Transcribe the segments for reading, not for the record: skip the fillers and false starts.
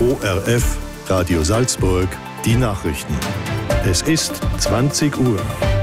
ORF Radio Salzburg, die Nachrichten. Es ist 20 Uhr.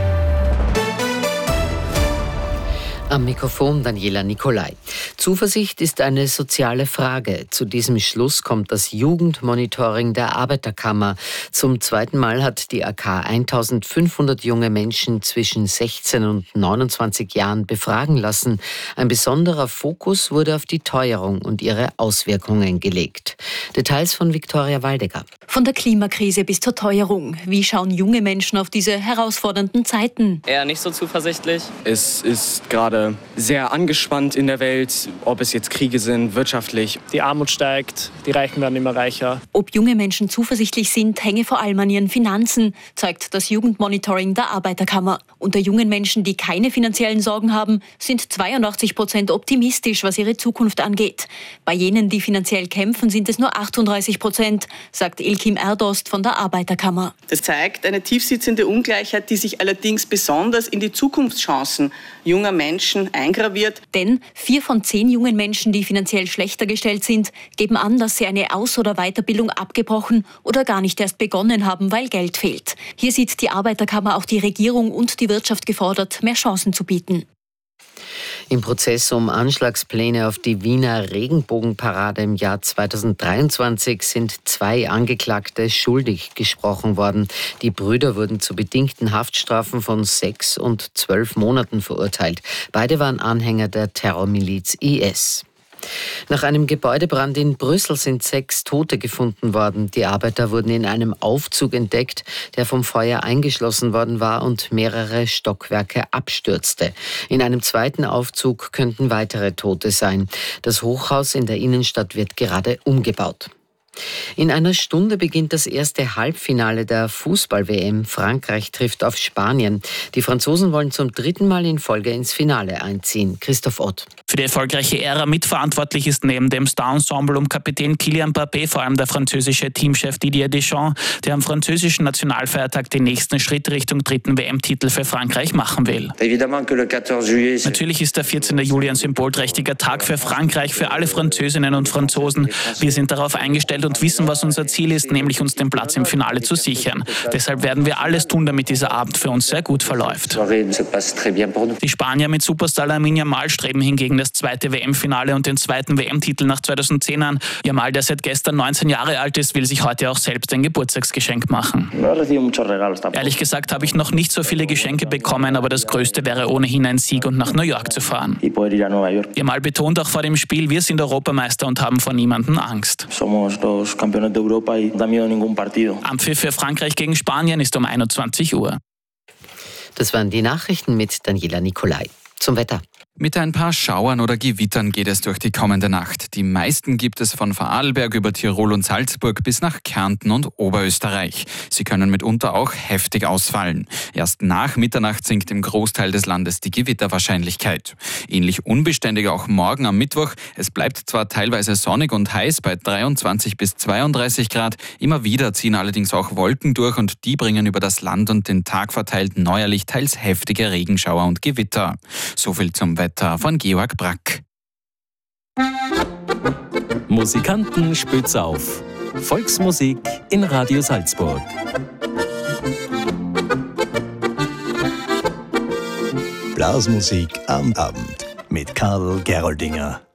Am Mikrofon Daniela Nicolai. Zuversicht ist eine soziale Frage. Zu diesem Schluss kommt das Jugendmonitoring der Arbeiterkammer. Zum zweiten Mal hat die AK 1500 junge Menschen zwischen 16 und 29 Jahren befragen lassen. Ein besonderer Fokus wurde auf die Teuerung und ihre Auswirkungen gelegt. Details von Viktoria Waldecker. Von der Klimakrise bis zur Teuerung. Wie schauen junge Menschen auf diese herausfordernden Zeiten? Eher nicht so zuversichtlich. Es ist gerade sehr angespannt in der Welt, ob es jetzt Kriege sind, wirtschaftlich. Die Armut steigt, die Reichen werden immer reicher. Ob junge Menschen zuversichtlich sind, hänge vor allem an ihren Finanzen, zeigt das Jugendmonitoring der Arbeiterkammer. Unter jungen Menschen, die keine finanziellen Sorgen haben, sind 82% optimistisch, was ihre Zukunft angeht. Bei jenen, die finanziell kämpfen, sind es nur 38%, sagt Ilkim Erdost von der Arbeiterkammer. Das zeigt eine tiefsitzende Ungleichheit, die sich allerdings besonders in die Zukunftschancen junger Menschen eingraviert. Denn 4 von 10 jungen Menschen, die finanziell schlechter gestellt sind, geben an, dass sie eine Aus- oder Weiterbildung abgebrochen oder gar nicht erst begonnen haben, weil Geld fehlt. Hier sieht die Arbeiterkammer auch die Regierung und die Wirtschaft gefordert, mehr Chancen zu bieten. Im Prozess um Anschlagspläne auf die Wiener Regenbogenparade im Jahr 2023 sind 2 Angeklagte schuldig gesprochen worden. Die Brüder wurden zu bedingten Haftstrafen von 6 und 12 Monaten verurteilt. Beide waren Anhänger der Terrormiliz IS. Nach einem Gebäudebrand in Brüssel sind 6 Tote gefunden worden. Die Arbeiter wurden in einem Aufzug entdeckt, der vom Feuer eingeschlossen worden war und mehrere Stockwerke abstürzte. In einem zweiten Aufzug könnten weitere Tote sein. Das Hochhaus in der Innenstadt wird gerade umgebaut. In einer Stunde beginnt das erste Halbfinale der Fußball-WM. Frankreich trifft auf Spanien. Die Franzosen wollen zum 3. Mal in Folge ins Finale einziehen. Christoph Ott. Für die erfolgreiche Ära mitverantwortlich ist neben dem Star-Ensemble um Kapitän Kylian Mbappé vor allem der französische Teamchef Didier Deschamps, der am französischen Nationalfeiertag den nächsten Schritt Richtung 3. WM-Titel für Frankreich machen will. Natürlich ist der 14. Juli ein symbolträchtiger Tag für Frankreich, für alle Französinnen und Franzosen. Wir sind darauf eingestellt und wissen, was unser Ziel ist, nämlich uns den Platz im Finale zu sichern. Deshalb werden wir alles tun, damit dieser Abend für uns sehr gut verläuft. Die Spanier mit Superstar Lamine Yamal streben hingegen das 2. WM-Finale und den 2. WM-Titel nach 2010 an. Yamal, der seit gestern 19 Jahre alt ist, will sich heute auch selbst ein Geburtstagsgeschenk machen. Ehrlich gesagt habe ich noch nicht so viele Geschenke bekommen, aber das Größte wäre ohnehin ein Sieg und nach New York zu fahren. Yamal betont auch vor dem Spiel, wir sind Europameister und haben vor niemandem Angst. Anpfiff für Frankreich gegen Spanien ist um 21 Uhr. Das waren die Nachrichten mit Daniela Nicolai. Zum Wetter. Mit ein paar Schauern oder Gewittern geht es durch die kommende Nacht. Die meisten gibt es von Vorarlberg über Tirol und Salzburg bis nach Kärnten und Oberösterreich. Sie können mitunter auch heftig ausfallen. Erst nach Mitternacht sinkt im Großteil des Landes die Gewitterwahrscheinlichkeit. Ähnlich unbeständig auch morgen am Mittwoch. Es bleibt zwar teilweise sonnig und heiß bei 23 bis 32 Grad. Immer wieder ziehen allerdings auch Wolken durch und die bringen über das Land und den Tag verteilt neuerlich teils heftige Regenschauer und Gewitter. Soviel zum Wetter von Georg Brack. Musikanten spitz auf. Volksmusik in Radio Salzburg. Blasmusik am Abend mit Karl Geroldinger.